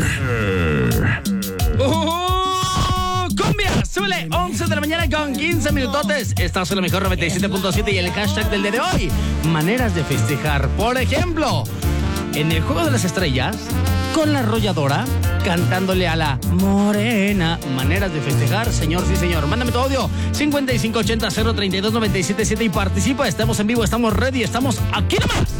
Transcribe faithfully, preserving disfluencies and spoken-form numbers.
Uh, cumbia, súbele, once de la mañana con quince minutotes. Estás en la mejor noventa y siete punto siete y el hashtag del día de hoy, maneras de festejar. Por ejemplo, en el Juego de las Estrellas, con la arrolladora, cantándole a la morena. Maneras de festejar, señor, sí señor. Mándame tu audio, cincuenta y cinco ochenta cero treinta y dos noventa y siete siete y participa. Estamos en vivo, estamos ready, estamos aquí nomás.